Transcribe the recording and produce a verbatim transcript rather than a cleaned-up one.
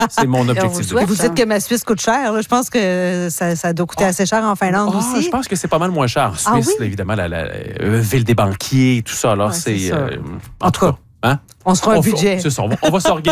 C'est mon objectif de Et vie. vous dites que ma Suisse coûte cher. Là. Je pense que ça, ça doit coûter oh. assez cher en Finlande oh, aussi. Je pense que c'est pas mal moins cher en Suisse. Ah, oui? Là, évidemment, la, la, la euh, ville des banquiers, tout ça. Alors, ouais, c'est... c'est euh, en, en tout cas, cas hein? on se fera un budget. C'est ça, on va, on va s'organiser.